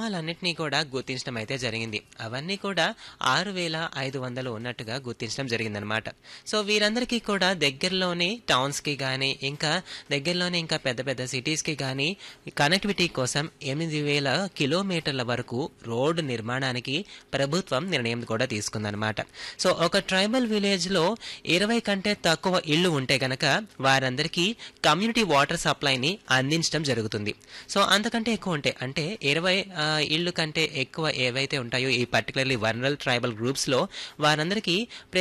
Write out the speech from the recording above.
గ్రామాలన్నిటినీ కూడా గుర్తించడం అయితే జరిగింది. అవన్నీ కూడా 6,500 ఉన్నట్టుగా గుర్తించడం జరిగిందనమాట. సో వీరందరికీ కూడా దగ్గరలోని టౌన్స్కి కానీ ఇంకా పెద్ద పెద్ద సిటీస్కి కానీ కనెక్టివిటీ కోసం 8,000 కిలోమీటర్ల వరకు రోడ్డు నిర్మాణానికి ప్రభుత్వం నిర్ణయం కూడా తీసుకుందనమాట. సో ఒక ట్రైబల్ విలేజ్లో 20 కంటే తక్కువ ఇళ్ళు ఉంటే గనక వారందరికీ కమ్యూనిటీ వాటర్ సప్లైని అందించడం జరుగుతుంది. సో అంతకంటే ఎక్కువ ఉంటే అంటే 20 ఇళ్ళు కంటే ఎక్కువ ఏవైతే ఉంటాయో ఈ పర్టికులర్లీ వనరల్ ట్రైబల్ గ్రూప్స్లో వారందరికీ